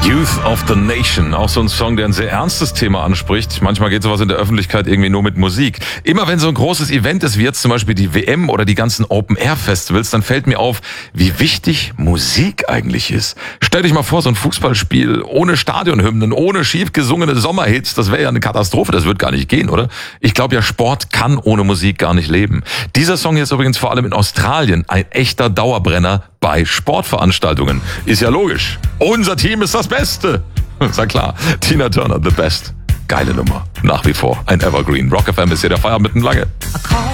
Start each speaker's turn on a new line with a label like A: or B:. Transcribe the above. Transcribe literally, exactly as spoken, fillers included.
A: Youth of the Nation, auch so ein Song, der ein sehr ernstes Thema anspricht. Manchmal geht sowas in der Öffentlichkeit irgendwie nur mit Musik. Immer wenn so ein großes Event ist, wie jetzt zum Beispiel die W M oder die ganzen Open-Air-Festivals, dann fällt mir auf, wie wichtig Musik eigentlich ist. Stell dich mal vor, so ein Fußballspiel ohne Stadionhymnen, ohne schief gesungene Sommerhits, das wäre ja eine Katastrophe, das wird gar nicht gehen, oder? Ich glaube ja, Sport kann ohne Musik gar nicht leben. Dieser Song hier ist übrigens vor allem in Australien ein echter Dauerbrenner bei Sportveranstaltungen. Ist ja logisch. Unser Team ist das Beste. Ist ja klar. Tina Turner, the best. Geile Nummer. Nach wie vor ein Evergreen. Rock F M ist hier der Feierabend mitten lange.